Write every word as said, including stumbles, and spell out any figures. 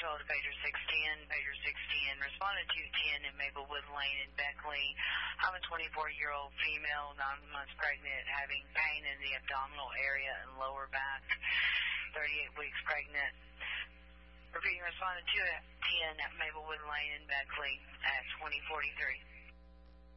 twelve to pager six ten. Pager six ten responded to ten in Maplewood Lane in Beckley. I'm a twenty-four-year-old female, nine months pregnant, having pain in the abdominal area and lower back, thirty-eight weeks pregnant. Repeating, responded to ten at Maplewood Lane in Beckley at twenty forty-three.